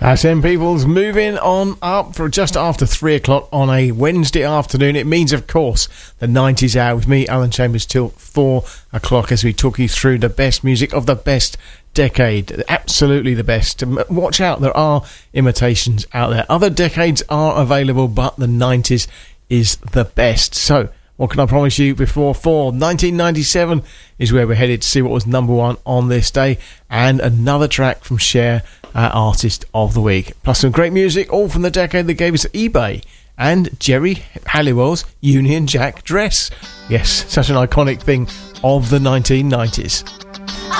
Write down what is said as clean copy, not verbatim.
That's M Peoples moving on up for just after 3 o'clock on a Wednesday afternoon. It means, of course, the 90s hour with me, Alan Chambers, till 4 o'clock as we talk you through the best music of the best decade. Absolutely the best. Watch out, there are imitations out there. Other decades are available, but the 90s is the best. So, what can I promise you before 4? 1997 is where we're headed to see what was number one on this day. And another track from Cher, Artist of the Week. Plus some great music, all from the decade that gave us eBay and Jerry Halliwell's Union Jack dress. Yes, such an iconic thing of the 1990s.